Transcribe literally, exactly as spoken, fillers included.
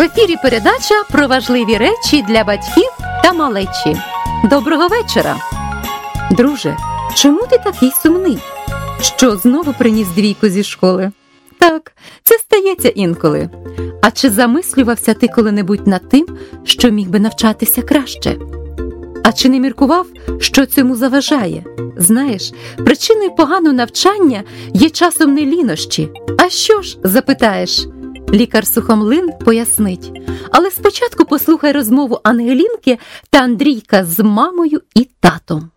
ефірі передача про важливі речі для батьків та малечі. Доброго вечора! Друже, чому ти такий сумний? Що, знову приніс двійку зі школи? Так, це стається інколи. А чи замислювався ти коли-небудь над тим, що міг би навчатися краще? А чи не міркував, що цьому заважає? Знаєш, причиною поганого навчання є часом не лінощі. А що ж, запитаєш? Лікар Сухомлин пояснить. Але спочатку послухай розмову Ангелінки та Андрійка з мамою і татом.